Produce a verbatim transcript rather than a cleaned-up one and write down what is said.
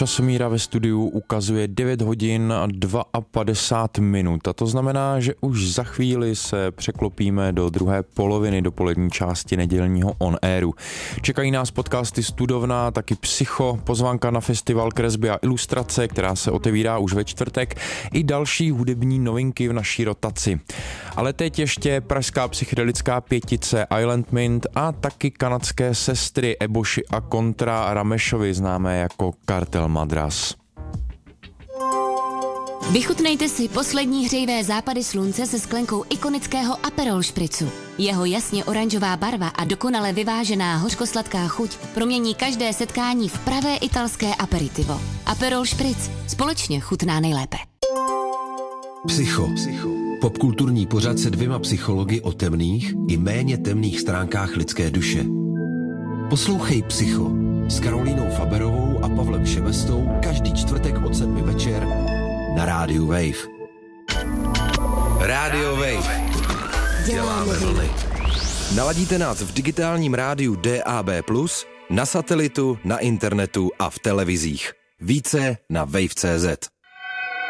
časomíra ve studiu ukazuje devět hodin a padesát dva minut a to znamená, že už za chvíli se překlopíme do druhé poloviny dopolední části nedělního On Airu. Čekají nás podcasty Studovna, taky Psycho, pozvánka na festival kresby a ilustrace, která se otevírá už ve čtvrtek, i další hudební novinky v naší rotaci. Ale teď ještě pražská psychedelická pětice Island Mint a taky kanadské sestry Eboshi a Kontra Ramešovi, známé jako Kartel Madras. Vychutnejte si poslední hřejivé západy slunce se sklenkou ikonického Aperol špricu. Jeho jasně oranžová barva a dokonale vyvážená hořkosladká chuť promění každé setkání v pravé italské aperitivo. Aperol špric společně chutná nejlépe. Psycho. Popkulturní pořad se dvěma psychologi o temných i méně temných stránkách lidské duše. Poslouchej Psycho s Karolínou Faberovou a Pavlem Šebestou každý čtvrtek od sedmi večer na rádiu Wave. Rádio Wave. Děláme vlny. Naladíte nás v digitálním rádiu D A B plus, na satelitu, na internetu a v televizích. Více na wave tečka cé zet.